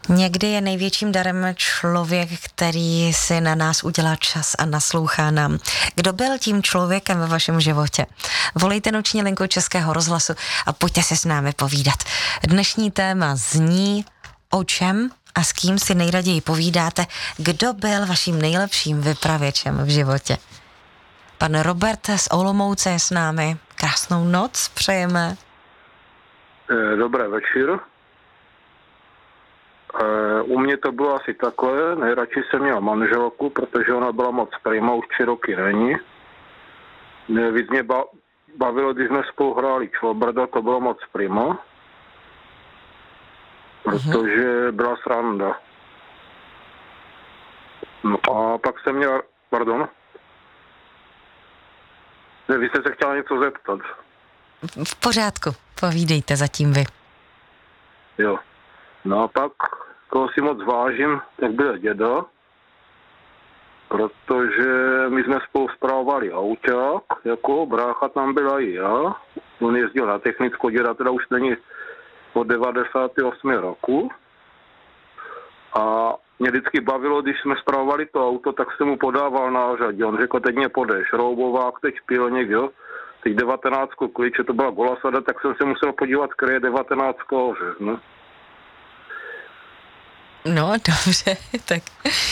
Někdy je největším darem člověk, který si na nás udělá čas a naslouchá nám. Kdo byl tím člověkem ve vašem životě? Volejte noční linku Českého rozhlasu a pojďte se s námi povídat. Dnešní téma zní: o čem a s kým si nejraději povídáte? Kdo byl vaším nejlepším vypravěčem v životě? Pan Robert z Olomouce je s námi. Krásnou noc přejeme. Dobré večer. U mě to bylo asi takhle. Nejradši jsem měl manželku, protože ona byla moc prima, už 3 roky není. Víc mě bavilo, když jsme spolu hráli člobrda, to bylo moc prima. Protože byla sranda. No a pak jsem měl... Pardon? Ne, vy jste se chtěla něco zeptat. V pořádku, povídejte zatím vy. Jo. No a pak, koho si moc vážím, tak byl děda, protože my jsme spolu spravovali auták, jako brácha tam byla i já. On jezdil na technickou, děda teda už není od 98 roku. A mě vždycky bavilo, když jsme spravovali to auto, tak jsem mu podával nářadí. On řekl, teď mě podeš, roubovák, teď pilník, jo. Teď 19 klíče, to byla golasada, tak jsem se musel podívat, které je 19 hoře, no. No, dobře, tak...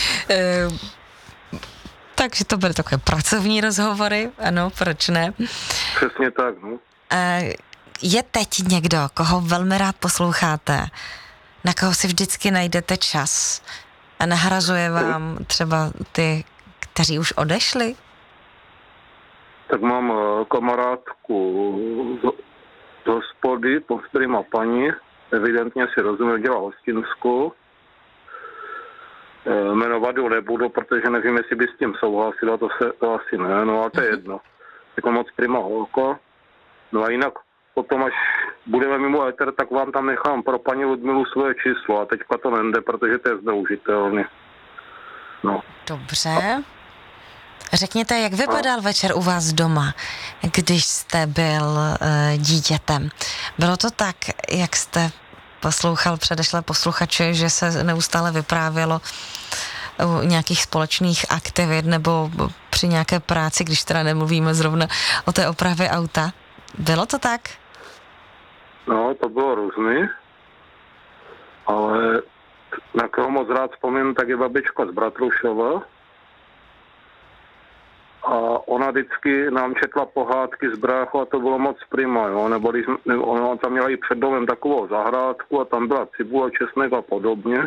takže to byly takové pracovní rozhovory, ano, proč ne? Přesně tak, no. Je teď někdo, koho velmi rád posloucháte, na koho si vždycky najdete čas a nahrazuje vám třeba ty, kteří už odešli? Tak mám kamarádku z hospody, pod kterýma paní, evidentně si rozumím, dělá hostinskou. Jmenovat ho nebudu, protože nevím, jestli by s tím souhlasila, to asi ne, no a to je jedno. Jako moc prima holka. No a jinak potom, až budeme mimo éter, tak vám tam nechám pro paní Ludmilu svoje číslo a teďka to nejde, protože to je zneužitelné. No. Dobře. Řekněte, jak vypadal večer u vás doma, když jste byl dítětem? Bylo to tak, jak jste poslouchal předešlé posluchače, že se neustále vyprávělo o nějakých společných aktivit nebo při nějaké práci, když teda nemluvíme zrovna o té opravě auta? Bylo to tak? No, to bylo různý, ale na koho moc rád vzpomínám, tak je babička z Bratrušova. A ona vždycky nám četla pohádky z bráchu a to bylo moc prima, jo, nebo když ona tam měla i před domem takovou zahrádku a tam byla cibule, česnek a podobně.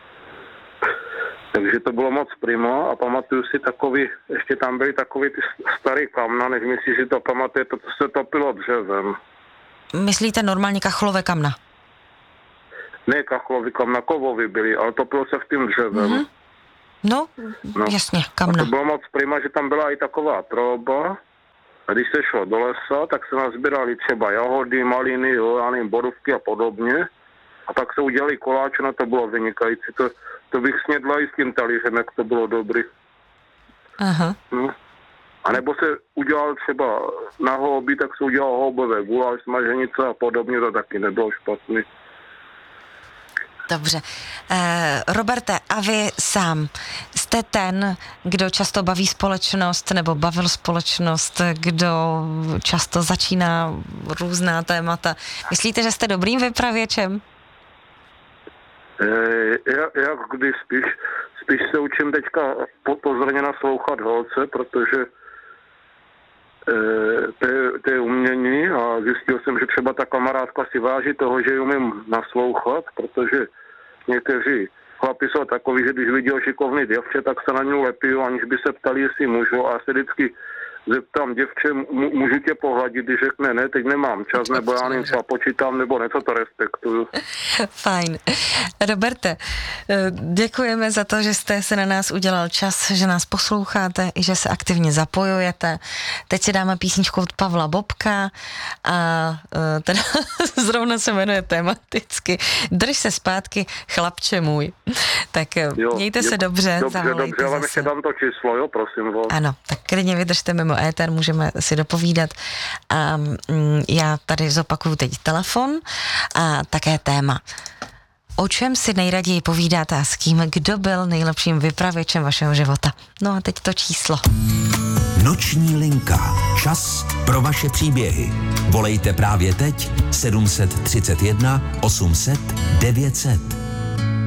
Takže to bylo moc prima a pamatuju si takový, ještě tam byly takový ty starý kamna, nevím, jestli si to pamatujete, to se topilo dřevem. Myslíte normálně kachlové kamna? Ne kachlové kamna, kovovy byly, ale topilo se v tím dřevem. Mm-hmm. No, jasně, kamna. A to bylo moc prima, že tam byla i taková trouba. A když se šlo do lesa, tak se nazbírali třeba jahody, maliny, jo, já nevím, borůvky a podobně. A pak se udělali koláče, no to bylo vynikající. To bych snědla i s tím talířem, jak to bylo dobrý. Aha. No. A nebo se udělal třeba na houby, tak se udělal houbové guláš, smaženice a podobně, to taky nebylo špatný. Dobře. Roberte, a vy sám jste ten, kdo často baví společnost nebo bavil společnost, kdo často začíná různá témata. Myslíte, že jste dobrým vypravěčem? Jak když spíš se učím teďka pozorně naslouchat holce, protože to je umění a zjistil jsem, že třeba ta kamarádka si váží toho, že umím naslouchat, protože někteří chlapi jsou takový, že když viděl šikovný děvče, tak se na něj lepí, aniž by se ptali, jestli můžu, a já se vždycky zeptám děvče, můžu tě pohladit, když řekne ne, teď nemám čas, nebo já nevím, co počítám, nebo něco, to respektuju. Fajn. Roberte, děkujeme za to, že jste se na nás udělal čas, že nás posloucháte i že se aktivně zapojujete. Teď si dáme písničku od Pavla Bobka a teda zrovna se jmenuje tematicky Drž se zpátky, chlapče můj. Tak jo, mějte se dobře, zavolejte dobře, ale ještě dám to číslo, jo, prosím vás. Ano, tak klidně vydržte mimo éter, můžeme si dopovídat. A já tady zopakuju teď telefon a také téma. o čem si nejraději povídáte a s kým, kdo byl nejlepším vypravěčem vašeho života. No a teď to číslo. Noční linka. Čas pro vaše příběhy. Volejte právě teď 731 800 900.